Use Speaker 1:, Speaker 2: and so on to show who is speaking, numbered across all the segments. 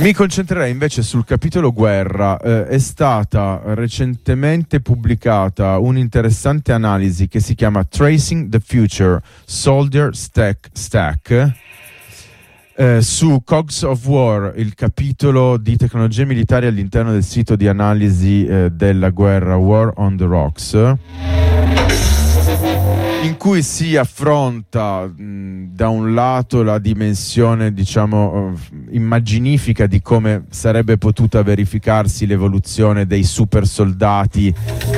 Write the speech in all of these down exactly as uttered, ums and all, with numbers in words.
Speaker 1: Mi concentrerei invece sul capitolo guerra. Eh, è stata recentemente pubblicata un'interessante analisi che si chiama Tracing the Future Soldier Stack Stack eh, su Cogs of War, il capitolo di tecnologie militari all'interno del sito di analisi eh, della guerra War on the Rocks, in cui si affronta mh, da un lato la dimensione, diciamo, immaginifica di come sarebbe potuta verificarsi l'evoluzione dei super soldati,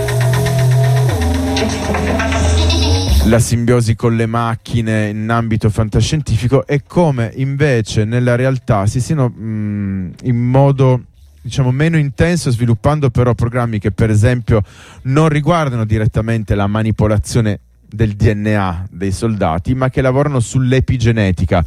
Speaker 1: la simbiosi con le macchine in ambito fantascientifico, e come invece nella realtà si siano mh, in modo, diciamo, meno intenso, sviluppando però programmi che per esempio non riguardano direttamente la manipolazione del D N A dei soldati, ma che lavorano sull'epigenetica,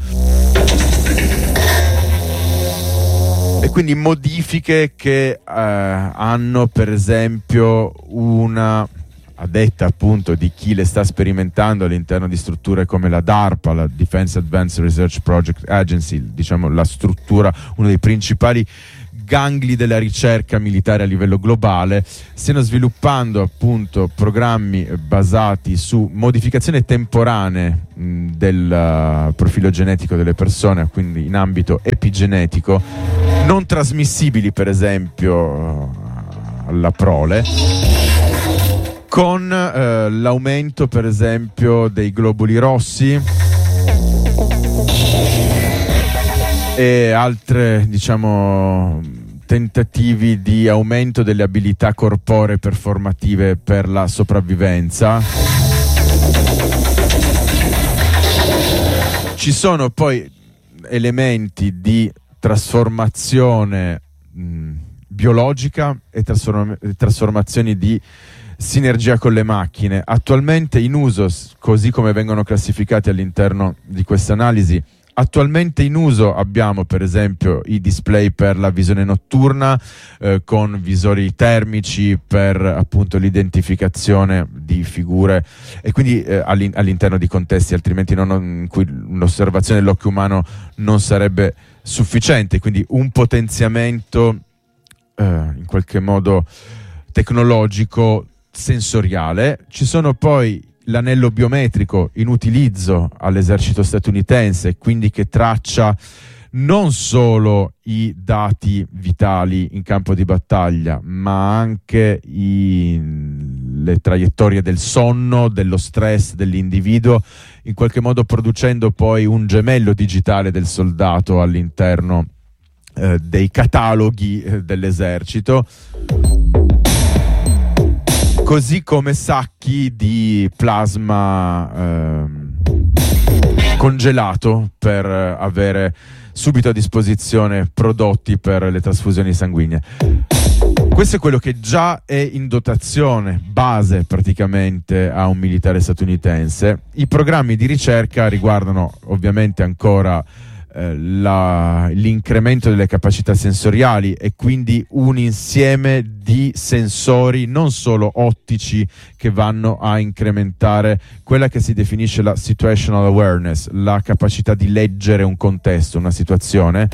Speaker 1: e quindi modifiche che eh, hanno per esempio una, a detta appunto di chi le sta sperimentando all'interno di strutture come la DARPA, la Defense Advanced Research Project Agency, diciamo la struttura, uno dei principali gangli della ricerca militare a livello globale, stiano sviluppando appunto programmi basati su modificazioni temporanee mh, del uh, profilo genetico delle persone, quindi in ambito epigenetico, non trasmissibili per esempio uh, alla prole, con uh, l'aumento per esempio dei globuli rossi e altre, diciamo, tentativi di aumento delle abilità corporee performative per la sopravvivenza. Ci sono poi elementi di trasformazione mh, biologica e trasform- trasformazioni di sinergia con le macchine, attualmente in uso, così come vengono classificati all'interno di questa analisi. Attualmente in uso abbiamo per esempio i display per la visione notturna, eh, con visori termici per appunto l'identificazione di figure, e quindi eh, all'in- all'interno di contesti altrimenti non, in cui l'osservazione dell'occhio umano non sarebbe sufficiente, quindi un potenziamento eh, in qualche modo tecnologico sensoriale. Ci sono poi l'anello biometrico in utilizzo all'esercito statunitense, quindi che traccia non solo i dati vitali in campo di battaglia, ma anche i, le traiettorie del sonno, dello stress dell'individuo, in qualche modo producendo poi un gemello digitale del soldato all'interno eh, dei cataloghi eh, dell'esercito, così come sacchi di plasma ehm, congelato per avere subito a disposizione prodotti per le trasfusioni sanguigne. Questo è quello che già è in dotazione base praticamente a un militare statunitense. I programmi di ricerca riguardano ovviamente ancora La, l'incremento delle capacità sensoriali, e quindi un insieme di sensori non solo ottici che vanno a incrementare quella che si definisce la situational awareness, la capacità di leggere un contesto, una situazione.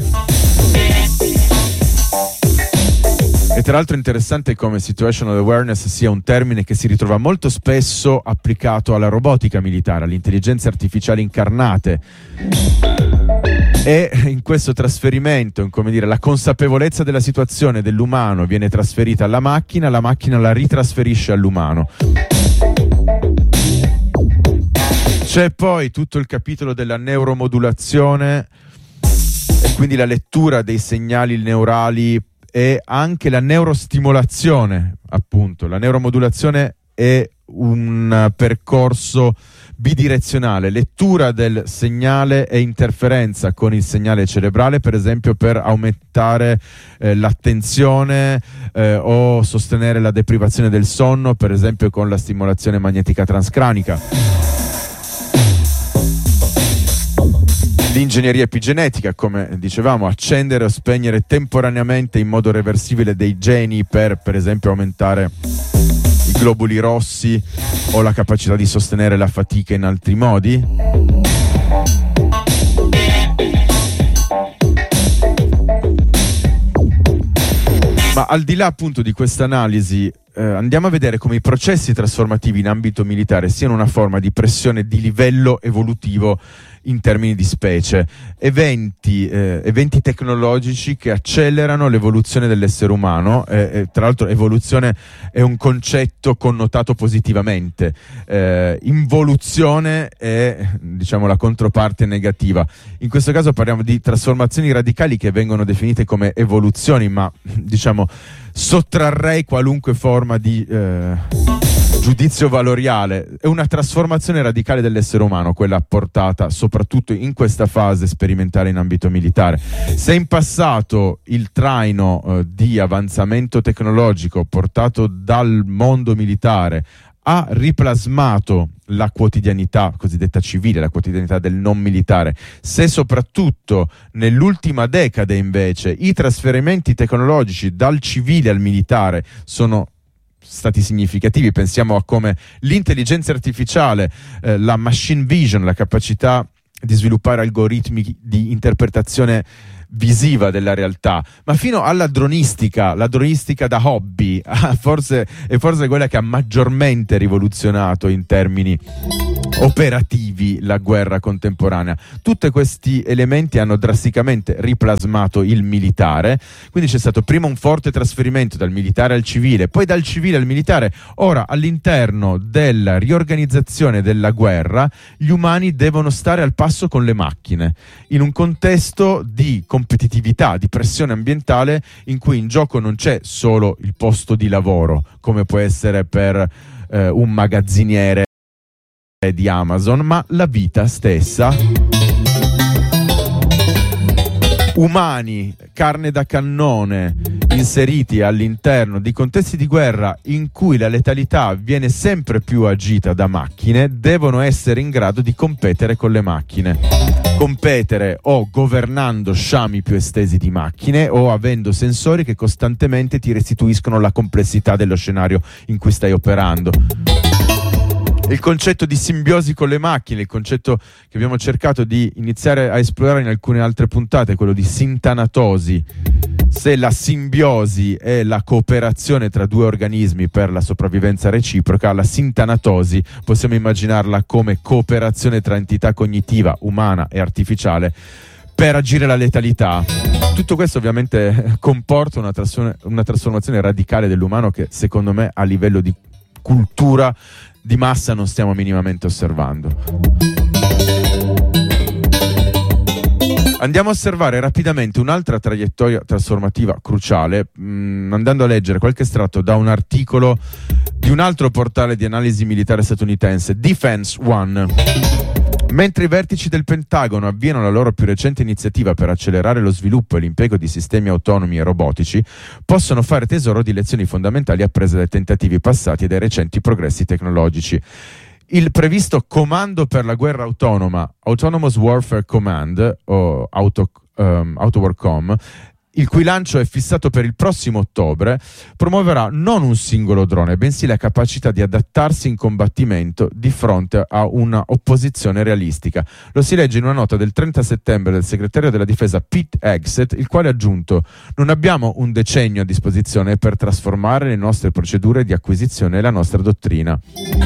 Speaker 1: E tra l'altro è interessante come situational awareness sia un termine che si ritrova molto spesso applicato alla robotica militare, alle intelligenze artificiali incarnate. E in questo trasferimento, in, come dire, la consapevolezza della situazione dell'umano viene trasferita alla macchina, la macchina la ritrasferisce all'umano. C'è poi tutto il capitolo della neuromodulazione, e quindi la lettura dei segnali neurali e anche la neurostimolazione, appunto. La neuromodulazione è un percorso bidirezionale, lettura del segnale e interferenza con il segnale cerebrale, per esempio per aumentare eh, l'attenzione eh, o sostenere la deprivazione del sonno, per esempio con la stimolazione magnetica transcranica. L'ingegneria epigenetica, come dicevamo, accendere o spegnere temporaneamente in modo reversibile dei geni per, per esempio, aumentare i globuli rossi o la capacità di sostenere la fatica in altri modi. al di là appunto di questa analisi, eh, andiamo a vedere come i processi trasformativi in ambito militare siano una forma di pressione di livello evolutivo in termini di specie, eventi, eh, eventi tecnologici che accelerano l'evoluzione dell'essere umano. Eh, eh, tra l'altro evoluzione è un concetto connotato positivamente, eh, involuzione è, diciamo, la controparte negativa. In questo caso parliamo di trasformazioni radicali che vengono definite come evoluzioni, ma diciamo sottrarrei qualunque forma di eh, giudizio valoriale. È una trasformazione radicale dell'essere umano, quella portata soprattutto in questa fase sperimentale in ambito militare. Se in passato il traino eh, di avanzamento tecnologico portato dal mondo militare ha riplasmato la quotidianità cosiddetta civile, la quotidianità del non militare, se soprattutto nell'ultima decade invece i trasferimenti tecnologici dal civile al militare sono stati significativi, pensiamo a come l'intelligenza artificiale, eh, la machine vision, la capacità di sviluppare algoritmi di interpretazione visiva della realtà, ma fino alla dronistica, la dronistica da hobby, forse è forse quella che ha maggiormente rivoluzionato in termini operativi la guerra contemporanea. Tutti questi elementi hanno drasticamente riplasmato il militare, quindi c'è stato prima un forte trasferimento dal militare al civile, poi dal civile al militare. Ora, all'interno della riorganizzazione della guerra, gli umani devono stare al passo con le macchine, in un contesto di competitività, di pressione ambientale, in cui in gioco non c'è solo il posto di lavoro, come può essere per eh, un magazziniere di Amazon, ma la vita stessa. Umani, carne da cannone, inseriti all'interno di contesti di guerra in cui la letalità viene sempre più agita da macchine, devono essere in grado di competere con le macchine. Competere o governando sciami più estesi di macchine o avendo sensori che costantemente ti restituiscono la complessità dello scenario in cui stai operando. Il concetto di simbiosi con le macchine, il concetto che abbiamo cercato di iniziare a esplorare in alcune altre puntate, quello di sintanatosi. Se la simbiosi è la cooperazione tra due organismi per la sopravvivenza reciproca, la sintanatosi possiamo immaginarla come cooperazione tra entità cognitiva, umana e artificiale per agire la letalità. Tutto questo ovviamente comporta una, trasform- una trasformazione radicale dell'umano che secondo me a livello di cultura di massa non stiamo minimamente osservando. Andiamo a osservare rapidamente un'altra traiettoria trasformativa cruciale, mh, andando a leggere qualche estratto da un articolo di un altro portale di analisi militare statunitense, Defense One. Mentre i vertici del Pentagono avviano la loro più recente iniziativa per accelerare lo sviluppo e l'impiego di sistemi autonomi e robotici, possono fare tesoro di lezioni fondamentali apprese dai tentativi passati e dai recenti progressi tecnologici. Il previsto Comando per la Guerra Autonoma, Autonomous Warfare Command, o Auto, um, AutoWarCom, il cui lancio è fissato per il prossimo ottobre, promuoverà non un singolo drone, bensì la capacità di adattarsi in combattimento di fronte a una opposizione realistica. Lo si legge in una nota del trenta settembre del segretario della difesa Pete Hegseth, il quale ha aggiunto: non abbiamo un decennio a disposizione per trasformare le nostre procedure di acquisizione e la nostra dottrina.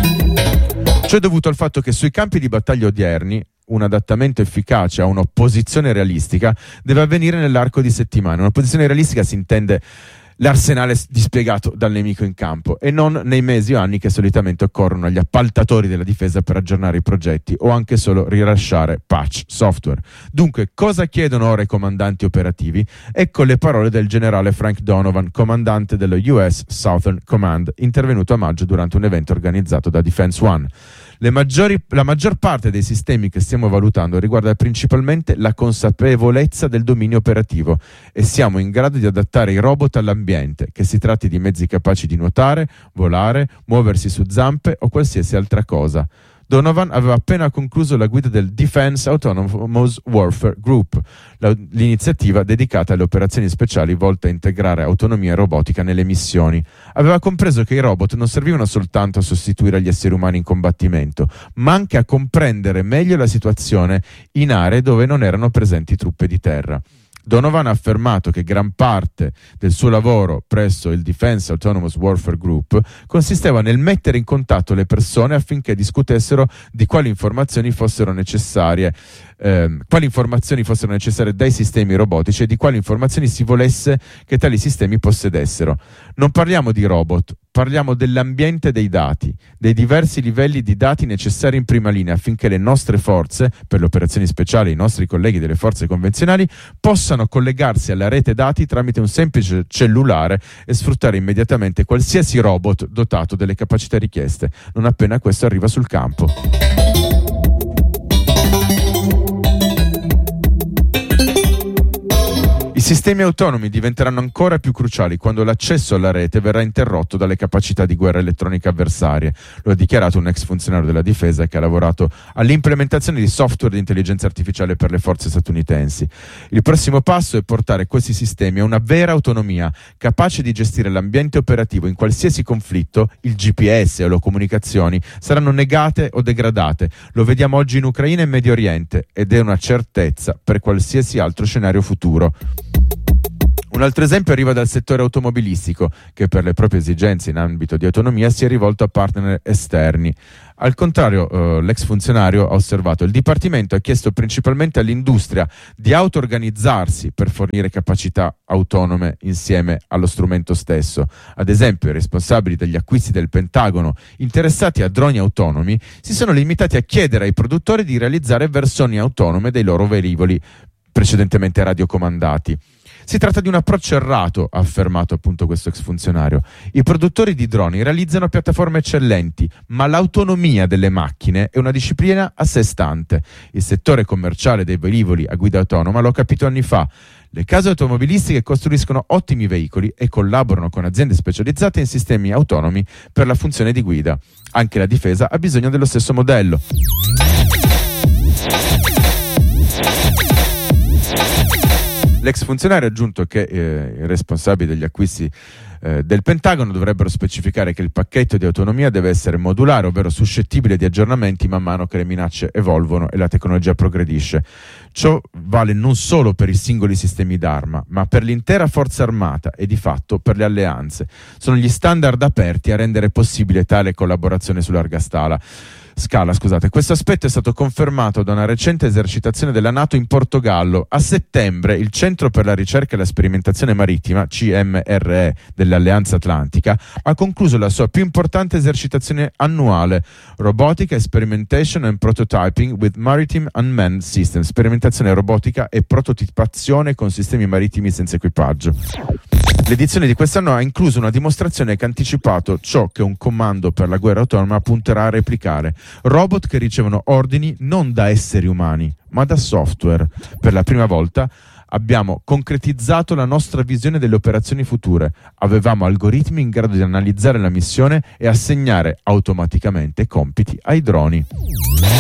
Speaker 1: Ciò è dovuto al fatto che sui campi di battaglia odierni un adattamento efficace a un'opposizione realistica deve avvenire nell'arco di settimane. Un'opposizione realistica si intende l'arsenale dispiegato dal nemico in campo e non nei mesi o anni che solitamente occorrono agli appaltatori della difesa per aggiornare i progetti o anche solo rilasciare patch software. Dunque, cosa chiedono ora i comandanti operativi? Ecco le parole del generale Frank Donovan, comandante dello U S Southern Command, intervenuto a maggio durante un evento organizzato da Defense One. Le maggiori, la maggior parte dei sistemi che stiamo valutando riguarda principalmente la consapevolezza del dominio operativo e siamo in grado di adattare i robot all'ambiente, che si tratti di mezzi capaci di nuotare, volare, muoversi su zampe o qualsiasi altra cosa. Donovan aveva appena concluso la guida del Defense Autonomous Warfare Group, la, l'iniziativa dedicata alle operazioni speciali volte a integrare autonomia e robotica nelle missioni. Aveva compreso che i robot non servivano soltanto a sostituire gli esseri umani in combattimento, ma anche a comprendere meglio la situazione in aree dove non erano presenti truppe di terra. Donovan ha affermato che gran parte del suo lavoro presso il Defense Autonomous Warfare Group consisteva nel mettere in contatto le persone affinché discutessero di quali informazioni fossero necessarie ehm, quali informazioni fossero necessarie dai sistemi robotici e di quali informazioni si volesse che tali sistemi possedessero. Non parliamo di robot, parliamo dell'ambiente dei dati, dei diversi livelli di dati necessari in prima linea affinché le nostre forze, per le operazioni speciali i nostri colleghi delle forze convenzionali, possano collegarsi alla rete dati tramite un semplice cellulare e sfruttare immediatamente qualsiasi robot dotato delle capacità richieste, non appena questo arriva sul campo. I sistemi autonomi diventeranno ancora più cruciali quando l'accesso alla rete verrà interrotto dalle capacità di guerra elettronica avversarie. Lo ha dichiarato un ex funzionario della difesa che ha lavorato all'implementazione di software di intelligenza artificiale per le forze statunitensi. Il prossimo passo è portare questi sistemi a una vera autonomia, capace di gestire l'ambiente operativo in qualsiasi conflitto. Il G P S o le comunicazioni saranno negate o degradate. Lo vediamo oggi in Ucraina e in Medio Oriente ed è una certezza per qualsiasi altro scenario futuro. Un altro esempio arriva dal settore automobilistico, che per le proprie esigenze in ambito di autonomia si è rivolto a partner esterni. Al contrario, eh, l'ex funzionario ha osservato: il Dipartimento ha chiesto principalmente all'industria di auto-organizzarsi per fornire capacità autonome insieme allo strumento stesso. Ad esempio, i responsabili degli acquisti del Pentagono interessati a droni autonomi si sono limitati a chiedere ai produttori di realizzare versioni autonome dei loro velivoli precedentemente radiocomandati. Si tratta di un approccio errato, ha affermato appunto questo ex funzionario. I produttori di droni realizzano piattaforme eccellenti, ma l'autonomia delle macchine è una disciplina a sé stante. Il settore commerciale dei velivoli a guida autonoma l'ho capito anni fa. Le case automobilistiche costruiscono ottimi veicoli e collaborano con aziende specializzate in sistemi autonomi per la funzione di guida. Anche la difesa ha bisogno dello stesso modello. L'ex funzionario ha aggiunto che eh, i responsabili degli acquisti eh, del Pentagono dovrebbero specificare che il pacchetto di autonomia deve essere modulare, ovvero suscettibile di aggiornamenti man mano che le minacce evolvono e la tecnologia progredisce. Ciò vale non solo per i singoli sistemi d'arma, ma per l'intera forza armata e di fatto per le alleanze. Sono gli standard aperti a rendere possibile tale collaborazione su larga scala. Scala, scusate. Questo aspetto è stato confermato da una recente esercitazione della NATO in Portogallo. A settembre il Centro per la ricerca e la sperimentazione marittima, C M R E, dell'Alleanza Atlantica, ha concluso la sua più importante esercitazione annuale, Robotic Experimentation and Prototyping with Maritime Unmanned Systems, sperimentazione robotica e prototipazione con sistemi marittimi senza equipaggio. L'edizione di quest'anno ha incluso una dimostrazione che ha anticipato ciò che un comando per la guerra autonoma punterà a replicare: robot che ricevono ordini non da esseri umani, ma da software. Per la prima volta abbiamo concretizzato la nostra visione delle operazioni future. Avevamo algoritmi in grado di analizzare la missione e assegnare automaticamente compiti ai droni.